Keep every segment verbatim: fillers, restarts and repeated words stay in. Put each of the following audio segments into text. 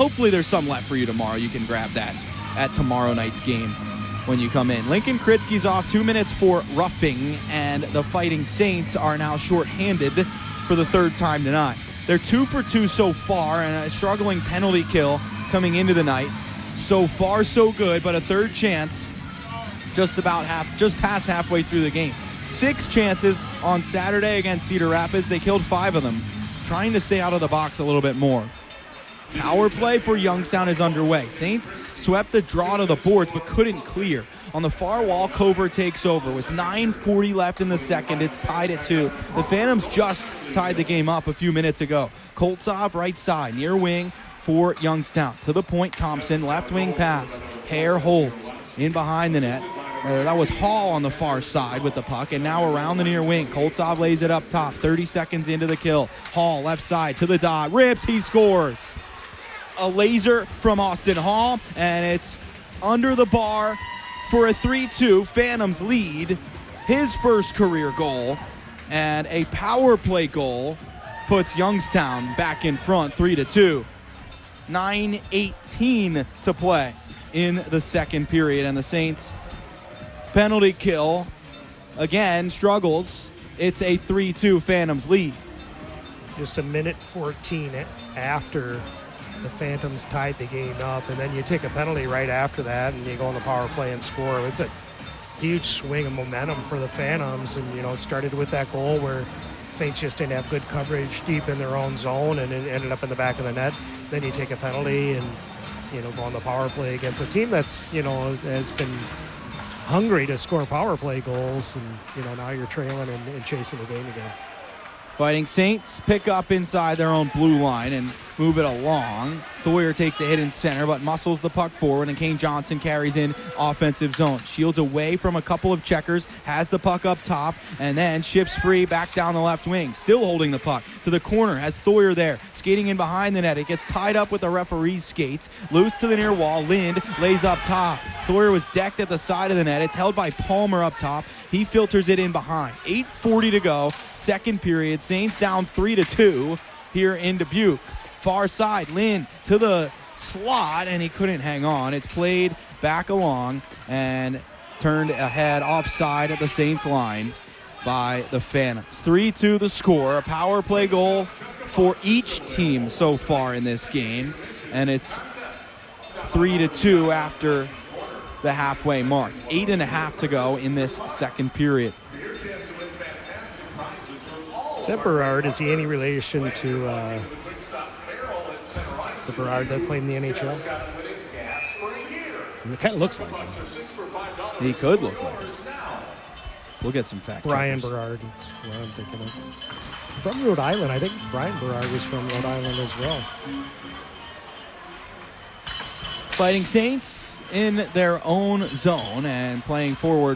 hopefully there's some left for you tomorrow. You can grab that at tomorrow night's game when you come in. Lincoln Kritzky's off two minutes for roughing, and the Fighting Saints are now shorthanded for the third time tonight. They're two for two so far, and a struggling penalty kill coming into the night. So far, so good, but a third chance just about half, just past halfway through the game. Six chances on Saturday against Cedar Rapids. They killed five of them, trying to stay out of the box a little bit more. Power play for Youngstown is underway. Saints swept the draw to the boards but couldn't clear. On the far wall, Cover takes over. With nine forty left in the second, it's tied at two. The Phantoms just tied the game up a few minutes ago. Koltsov right side, near wing for Youngstown. To the point, Thompson, left wing pass. Hare holds in behind the net. Uh, that was Hall on the far side with the puck, and now around the near wing. Koltsov lays it up top, thirty seconds into the kill. Hall left side to the dot, rips, he scores. A laser from Austin Hall, and it's under the bar for a three two. Phantoms lead, his first career goal, and a power play goal puts Youngstown back in front, three to two. nine eighteen to play in the second period, and the Saints penalty kill again struggles. It's a three two Phantoms lead. Just a minute fourteen after the Phantoms tied the game up, and then you take a penalty right after that and you go on the power play and score. It's a huge swing of momentum for the Phantoms, and you know, it started with that goal where Saints just didn't have good coverage deep in their own zone, and it ended up in the back of the net. Then you take a penalty and you know, go on the power play against a team that's, you know, has been hungry to score power play goals, and you know, now you're trailing and, and chasing the game again. Fighting Saints pick up inside their own blue line and move it along. Thoyer takes a hit in center, but muscles the puck forward, and Kane Johnson carries in offensive zone. Shields away from a couple of checkers, has the puck up top, and then shifts free back down the left wing. Still holding the puck to the corner, has Thoyer there, skating in behind the net. It gets tied up with the referee's skates. Loose to the near wall, Lind lays up top. Thoyer was decked at the side of the net. It's held by Palmer up top. He filters it in behind. eight forty to go, second period. Saints down three to two here in Dubuque. Far side, Lynn to the slot, and he couldn't hang on. It's played back along and turned ahead offside at the Saints line by the Phantoms. three two the score, a power play goal for each team so far in this game, and it's three to two after the halfway mark. Eight and a half to go in this second period. Seb Berard, is he any relation to uh, the Berard that played in the N H L? It kind of looks like him. He could look like him. We'll get some fact Brian checkers. Berard is what I'm thinking of. From Rhode Island. I think Brian Berard was from Rhode Island as well. Fighting Saints in their own zone and playing forward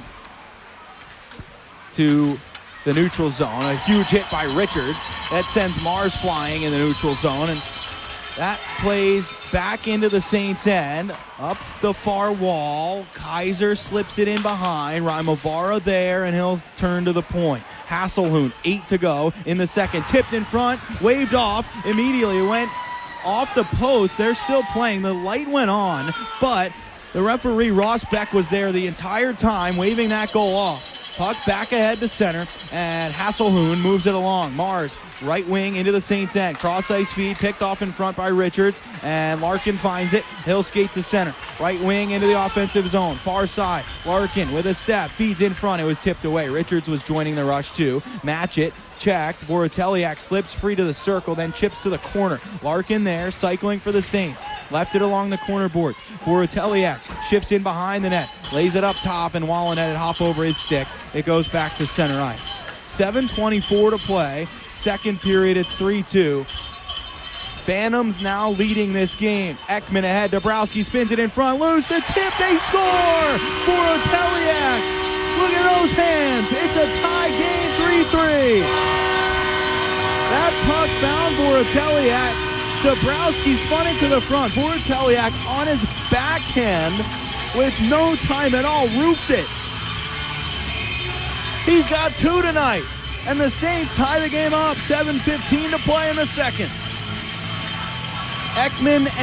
to the neutral zone. A huge hit by Richards. That sends Mars flying in the neutral zone, and that plays back into the Saints' end. Up the far wall. Kaiser slips it in behind. Raimavara there, and he'll turn to the point. Hasselhoon, eight to go in the second. Tipped in front, waved off. Immediately went off the post. They're still playing. The light went on, but the referee, Ross Beck, was there the entire time, waving that goal off. Puck back ahead to center, and Hasselhoon moves it along. Mars, right wing into the Saints' end. Cross-ice feed, picked off in front by Richards, and Larkin finds it. He'll skate to center. Right wing into the offensive zone. Far side, Larkin with a step, feeds in front. It was tipped away. Richards was joining the rush too. Match it. Checked. Voroteliak slips free to the circle, then chips to the corner. Larkin there, cycling for the Saints. Left it along the corner boards. Voroteliak shifts in behind the net, lays it up top, and Wallen had it hop over his stick. It goes back to center ice. seven twenty-four to play. Second period, it's three two. Phantoms now leading this game. Ekman ahead. Dabrowski spins it in front. Loose. A tip. They score! Voroteliak. Look at those hands. It's a tie game, three three. That puck found Voroteliak. Dabrowski spun it to the front. Voroteliak on his backhand with no time at all, roofed it. He's got two tonight. And the Saints tie the game up. seven fifteen to play in the second. Ekman